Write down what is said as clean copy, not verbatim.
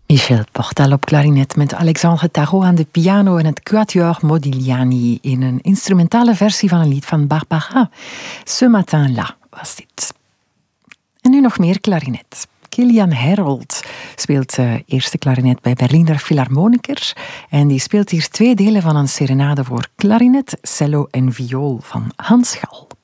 Michel Portal op klarinet met Alexandre Tarot aan de piano en het Quatuor Modigliani in een instrumentale versie van een lied van Barbara. Ce matin-là was dit. En nu nog meer klarinet. Kilian Herold speelt eerste klarinet bij Berliner Philharmoniker en die speelt hier 2 delen van een serenade voor klarinet, cello en viool van Hans Gal.